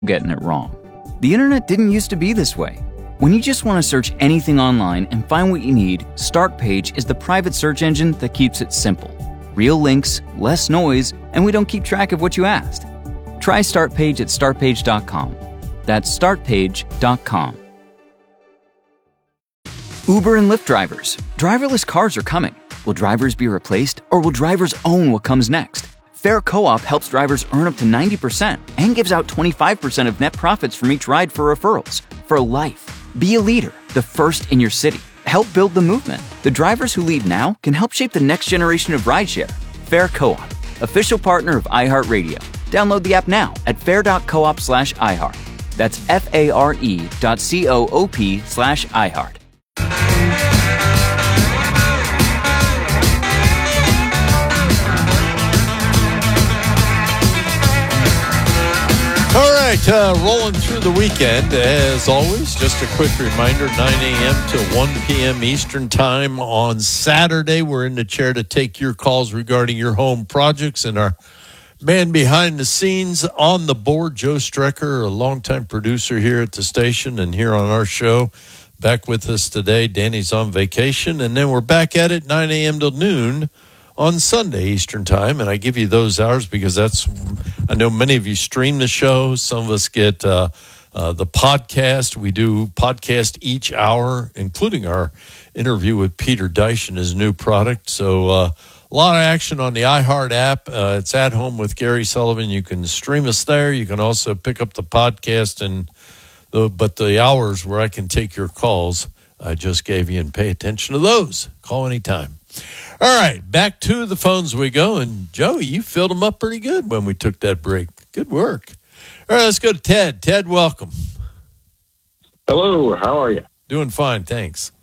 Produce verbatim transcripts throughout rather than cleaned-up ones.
getting it wrong. The internet didn't used to be this way. When you just want to search anything online and find what you need, Startpage is the private search engine that keeps it simple. Real links, less noise, and we don't keep track of what you asked. Try Startpage at startpage dot com. That's startpage dot com. Uber and Lyft drivers. Driverless cars are coming. Will drivers be replaced, or will drivers own what comes next? Fair Co-op helps drivers earn up to ninety percent and gives out twenty-five percent of net profits from each ride for referrals. For life. Be a leader, the first in your city. Help build the movement. The drivers who lead now can help shape the next generation of rideshare. Fair Co-op, official partner of iHeartRadio. Download the app now at fair.coop slash iHeart. That's F-A-R-E dot C-O-O-P slash iHeart. All right, uh, rolling through the weekend, as always, just a quick reminder, nine a.m. to one p.m. Eastern Time on Saturday. We're in the chair to take your calls regarding your home projects, and our man behind the scenes on the board, Joe Strecker, a longtime producer here at the station and here on our show, back with us today. Danny's on vacation, and then we're back at it nine a.m. till noon on Sunday Eastern Time, and I give you those hours because that's, I know many of you stream the show. Some of us get uh, uh, the podcast. We do podcast each hour, including our interview with Peter Deitch and his new product. So uh, a lot of action on the iHeart app. Uh, it's At Home with Gary Sullivan. You can stream us there. You can also pick up the podcast, and the, but the hours where I can take your calls, I just gave you, and pay attention to those. Call anytime. All right, back to the phones we go. And, Joey, you filled them up pretty good when we took that break. Good work. All right, let's go to Ted. Ted, welcome. Hello, how are you? Doing fine, thanks.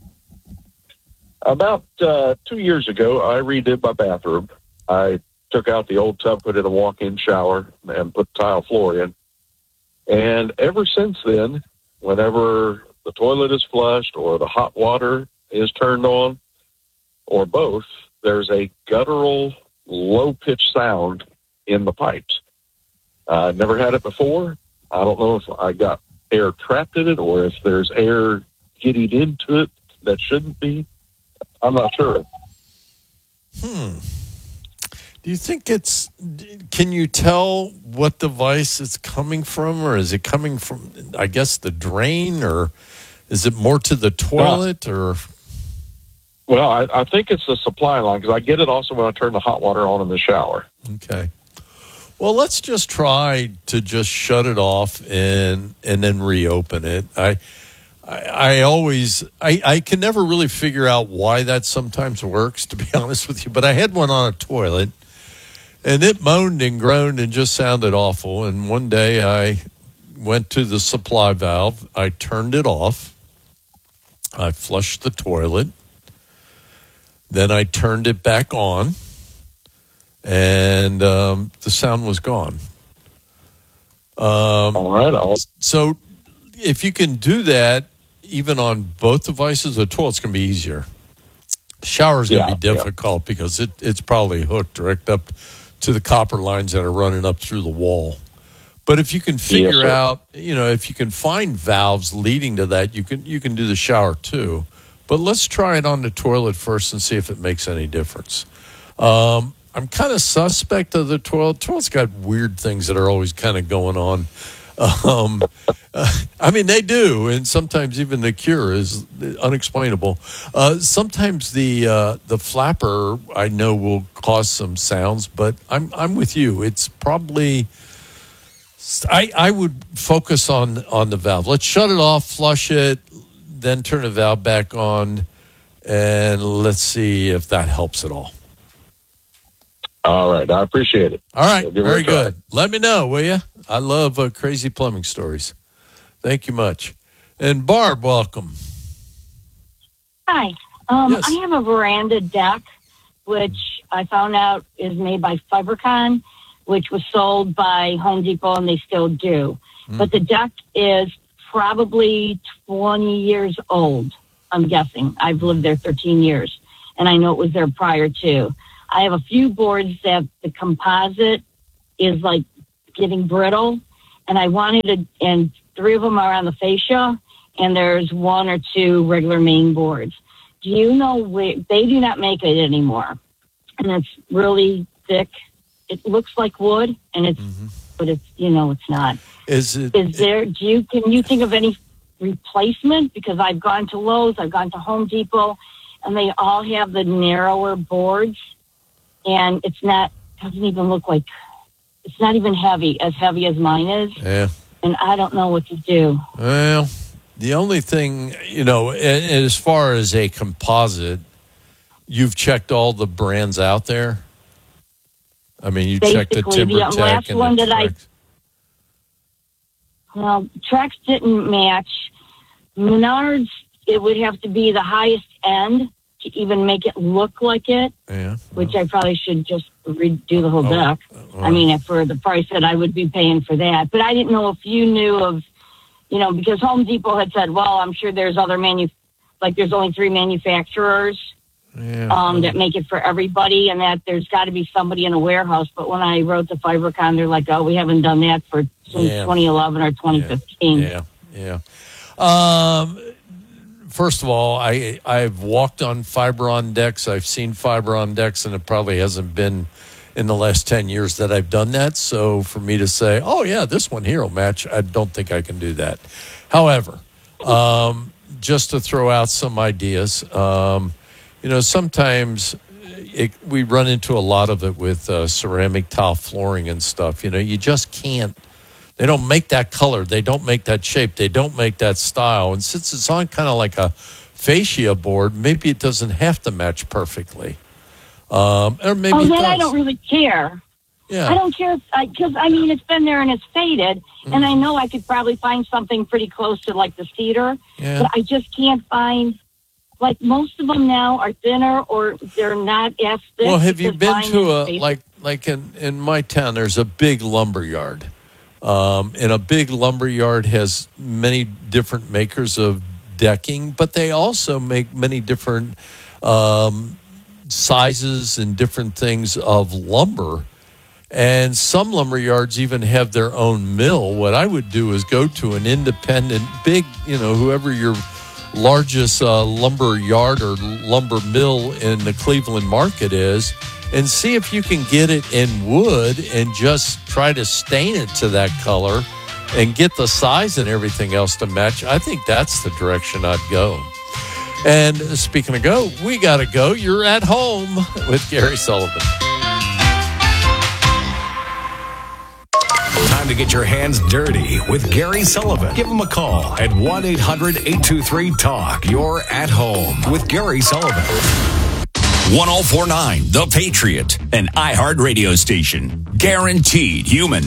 About uh, two years ago, I redid my bathroom. I took out the old tub, put in a walk-in shower, and put tile floor in. And ever since then, whenever the toilet is flushed or the hot water is turned on, or both, there's a guttural, low-pitched sound in the pipes. I uh, never had it before. I don't know if I got air trapped in it or if there's air getting into it that shouldn't be. I'm not sure. Hmm. Do you think it's, can you tell what device it's coming from, or is it coming from, I guess, the drain, or is it more to the toilet, or? Well, I, I think it's the supply line, because I get it also when I turn the hot water on in the shower. Okay. Well, let's just try to just shut it off and and then reopen it. I I, I always, I, I can never really figure out why that sometimes works, to be honest with you. But I had one on a toilet, and it moaned and groaned and just sounded awful. And one day I went to the supply valve. I turned it off. I flushed the toilet. Then I turned it back on, and um, the sound was gone. Um, All right. I'll- so if you can do that, even on both devices, the toilet's going to be easier. Shower's going to Yeah, be difficult yeah. because it, it's probably hooked direct up to the copper lines that are running up through the wall. But if you can figure yes, out, you know, if you can find valves leading to that, you can you can do the shower too. But let's try it on the toilet first and see if it makes any difference. Um, I'm kind of suspect of the toilet. The toilet's got weird things that are always kind of going on. Um, uh, I mean, they do, and sometimes even the cure is unexplainable. Uh, sometimes the uh, the flapper, I know, will cause some sounds, but I'm I'm with you. It's probably I I would focus on on the valve. Let's shut it off, flush it, then turn the valve back on, and let's see if that helps at all. All right. I appreciate it. All right. We'll give it Very a try. good. Let me know, will you? I love uh, crazy plumbing stories. Thank you much. And Barb, welcome. Hi. Um, Yes. I have a veranda deck, which I found out is made by Fibercon, which was sold by Home Depot, and they still do. Mm. But the deck is probably twenty years old, I'm guessing. I've lived there thirteen years, and I know it was there prior to. I have a few boards that the composite is like getting brittle, and I wanted to, and three of them are on the fascia, and there's one or two regular main boards. Do you know where they do not make it anymore? And it's really thick. It looks like wood, and it's, mm-hmm. but it's, you know, it's not. Is it? Is there? Do you can you think of any replacement? Because I've gone to Lowe's, I've gone to Home Depot, and they all have the narrower boards, and it's not doesn't even look like it's not even heavy as heavy as mine is. Yeah. And I don't know what to do. Well, the only thing, you know, as far as a composite, you've checked all the brands out there. I mean, you Basically, checked the TimberTech the last and one the that Trex. I, well, Trex didn't match. Menards, it would have to be the highest end to even make it look like it. Yeah. Which I probably should just redo the whole Oh, deck. well. I mean, for the price that I would be paying for that. But I didn't know if you knew of, you know, because Home Depot had said, well, I'm sure there's other manu, like there's only three manufacturers Yeah. um, that make it for everybody, and that there's got to be somebody in a warehouse. But when I wrote to Fibercon, they're like, oh, we haven't done that for since Yeah. twenty eleven or twenty fifteen. Yeah, yeah. Um, first of all, I I've walked on Fibron decks. I've seen Fibron decks, and it probably hasn't been in the last ten years that I've done that. So for me to say, oh yeah, this one here will match, I don't think I can do that. However, um, just to throw out some ideas, um, you know, sometimes it, we run into a lot of it with uh, ceramic tile flooring and stuff. You know, you just can't. They don't make that color. They don't make that shape. They don't make that style. And since it's on kind of like a fascia board, maybe it doesn't have to match perfectly. Um, or maybe Oh, it that does. I don't really care. Yeah. I don't care because I, I mean it's been there and it's faded, mm. and I know I could probably find something pretty close to like the cedar, Yeah. but I just can't find. Like most of them now are thinner or they're not as thick. Well, have you because been mine to is a basic. like like in in my town? There's a big lumber yard, um, and a big lumber yard has many different makers of decking, but they also make many different um, sizes and different things of lumber. And some lumber yards even have their own mill. What I would do is go to an independent, big, you know, whoever your largest uh, lumber yard or lumber mill in the Cleveland market is, and see if you can get it in wood and just try to stain it to that color and get the size and everything else to match. I think that's the direction I'd go. And speaking of go, we got to go. You're at home with Gary Sullivan. Time to get your hands dirty with Gary Sullivan. Give him a call at one eight hundred eight two three talk. You're at home with Gary Sullivan. one oh four point nine The Patriot, an iHeart radio station. Guaranteed human.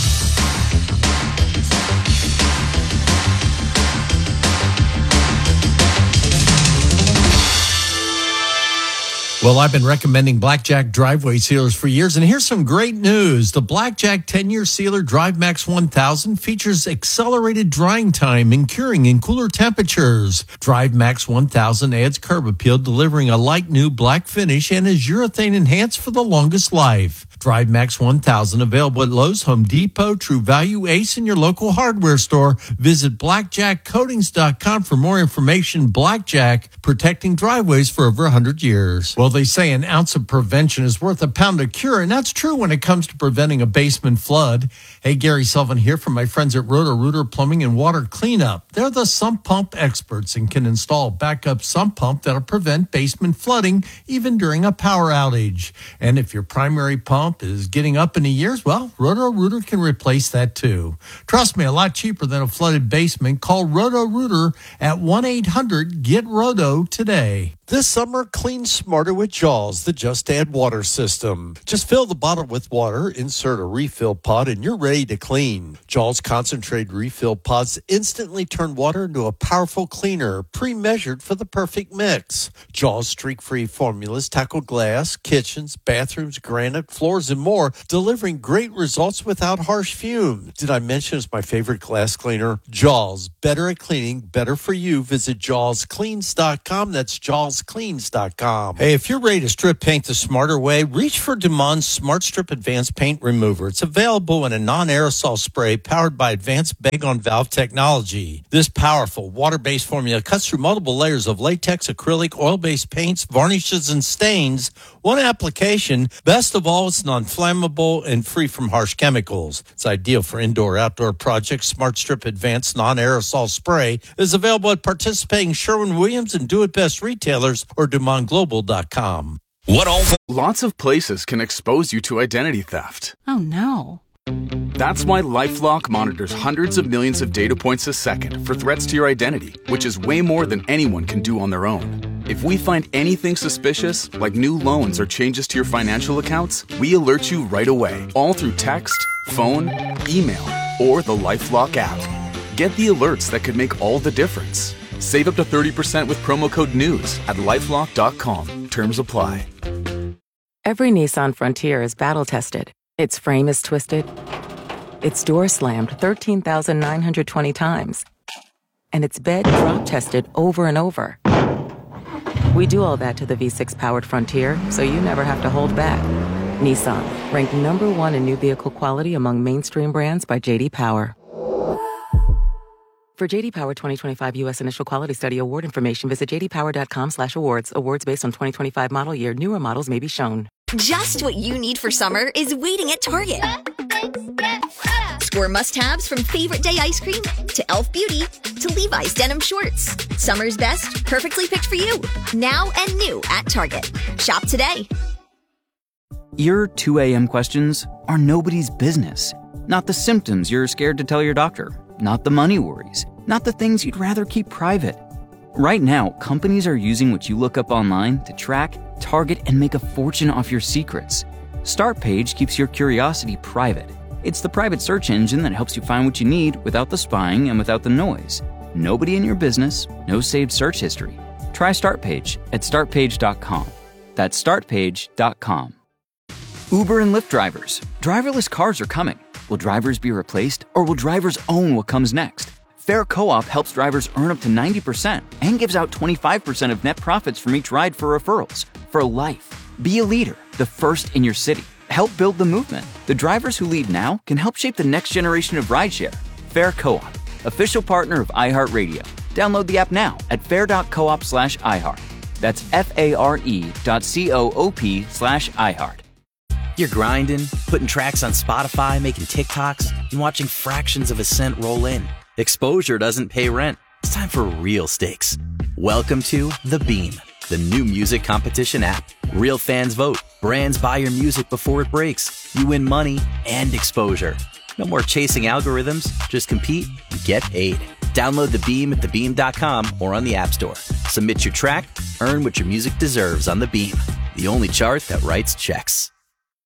Well, I've been recommending Blackjack driveway sealers for years, and here's some great news. The Blackjack ten-year sealer DriveMax one thousand features accelerated drying time and curing in cooler temperatures. DriveMax one thousand adds curb appeal, delivering a light new black finish, and is urethane enhanced for the longest life. DriveMax one thousand available at Lowe's, Home Depot, True Value, Ace, and your local hardware store. Visit blackjack coatings dot com for more information. Blackjack, protecting driveways for over one hundred years. Well, they say an ounce of prevention is worth a pound of cure, and that's true when it comes to preventing a basement flood. Hey, Gary Sullivan here from my friends at Roto-Rooter Plumbing and Water Cleanup. They're the sump pump experts and can install a backup sump pump that'll prevent basement flooding even during a power outage. And if your primary pump is getting up in the years, well, Roto-Rooter can replace that too. Trust me, a lot cheaper than a flooded basement. Call Roto-Rooter at one eight hundred get roto today. This summer, clean smarter with Jaws, the Just Add Water system. Just fill the bottle with water, insert a refill pod, and you're ready to clean. Jaws concentrated refill pods instantly turn water into a powerful cleaner, pre-measured for the perfect mix. Jaws streak-free formulas tackle glass, kitchens, bathrooms, granite, floors, and more, delivering great results without harsh fumes. Did I mention it's my favorite glass cleaner? Jaws, better at cleaning, better for you. Visit jaws cleans dot com. That's jaws house cleans dot com. Hey, if you're ready to strip paint the smarter way, reach for Dumon's Smart Strip Advanced Paint Remover. It's available in a non-aerosol spray powered by advanced bag-on-valve technology. This powerful water-based formula cuts through multiple layers of latex, acrylic, oil-based paints, varnishes, and stains. One application. Best of all, it's non-flammable and free from harsh chemicals. It's ideal for indoor-outdoor projects. Smart Strip Advanced Non-Aerosol Spray is available at participating Sherwin-Williams and Do It Best retailers or Dumont Global dot com. What all? Lots of places can expose you to identity theft. Oh, no. That's why LifeLock monitors hundreds of millions of data points a second for threats to your identity, which is way more than anyone can do on their own. If we find anything suspicious, like new loans or changes to your financial accounts, we alert you right away, all through text, phone, email, or the LifeLock app. Get the alerts that could make all the difference. Save up to thirty percent with promo code NEWS at lifelock dot com. Terms apply. Every Nissan Frontier is battle-tested. Its frame is twisted. Its door slammed thirteen thousand nine hundred twenty times. And its bed drop-tested over and over. We do all that to the V six powered Frontier, so you never have to hold back. Nissan, ranked number one in new vehicle quality among mainstream brands by J D Power. For J D Power twenty twenty-five U S Initial Quality Study award information, visit j d power dot com slash awards. Awards based on twenty twenty-five model year. Newer models may be shown. Just what you need for summer is waiting at Target. Score must-haves from favorite day ice cream to e l f Beauty to Levi's denim shorts. Summer's best, perfectly picked for you. Now and new at Target. Shop today. Your two a.m. questions are nobody's business. Not the symptoms you're scared to tell your doctor. Not the money worries. Not the things you'd rather keep private. Right now, companies are using what you look up online to track, target, and make a fortune off your secrets. Startpage keeps your curiosity private. It's the private search engine that helps you find what you need without the spying and without the noise. Nobody in your business, no saved search history. Try Startpage at start page dot com. That's start page dot com. Uber and Lyft drivers. Driverless cars are coming. Will drivers be replaced, or will drivers own what comes next? Fair Co-op helps drivers earn up to ninety percent and gives out twenty-five percent of net profits from each ride for referrals. For life. Be a leader, the first in your city. Help build the movement. The drivers who lead now can help shape the next generation of rideshare. Fair Co-op, official partner of iHeartRadio. Download the app now at fair dot coop slash iHeart. That's F-A-R-E dot C-O-O-P slash iHeart. You're grinding, putting tracks on Spotify, making TikToks, and watching fractions of a cent roll in. Exposure doesn't pay rent. It's time for real stakes. Welcome to The Beam, the new music competition app. Real fans vote. Brands buy your music before it breaks. You win money and exposure. No more chasing algorithms. Just compete and get paid. Download The Beam at the beam dot com or on the App Store. Submit your track, earn what your music deserves on The Beam, the only chart that writes checks.